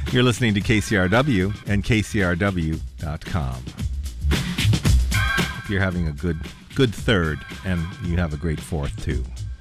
You're listening to KCRW and KCRW.com. If you're having a good third, and you have a great fourth too.